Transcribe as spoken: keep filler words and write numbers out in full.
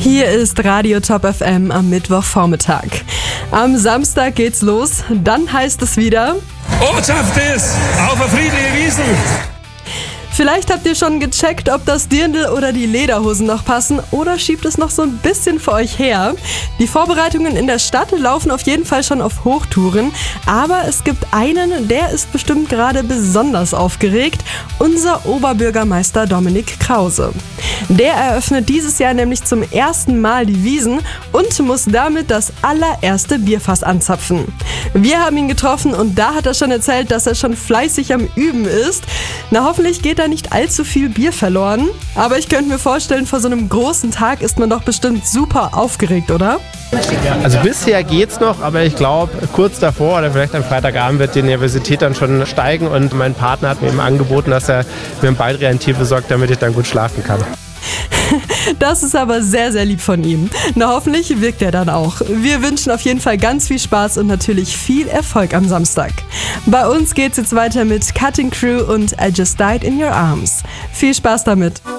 Hier ist Radio Top F M am Mittwochvormittag. Am Samstag geht's los, dann heißt es wieder: Ortschaft ist auf der friedliche Wiesn. Vielleicht habt ihr schon gecheckt, ob das Dirndl oder die Lederhosen noch passen, oder schiebt es noch so ein bisschen für euch her. Die Vorbereitungen in der Stadt laufen auf jeden Fall schon auf Hochtouren, aber es gibt einen, der ist bestimmt gerade besonders aufgeregt: unser Oberbürgermeister Dominik Krause. Der eröffnet dieses Jahr nämlich zum ersten Mal die Wiesn und muss damit das allererste Bierfass anzapfen. Wir haben ihn getroffen und da hat er schon erzählt, dass er schon fleißig am Üben ist. Na, hoffentlich geht da nicht allzu viel Bier verloren. Aber ich könnte mir vorstellen, vor so einem großen Tag ist man doch bestimmt super aufgeregt, oder? Also bisher geht's noch, aber ich glaube, kurz davor oder vielleicht am Freitagabend wird die Nervosität dann schon steigen und mein Partner hat mir eben angeboten, dass er mir ein Baldrian-Tier besorgt, damit ich dann gut schlafen kann. Das ist aber sehr, sehr lieb von ihm. Na, hoffentlich wirkt er dann auch. Wir wünschen auf jeden Fall ganz viel Spaß und natürlich viel Erfolg am Samstag. Bei uns geht's jetzt weiter mit Cutting Crew und I Just Died in Your Arms. Viel Spaß damit!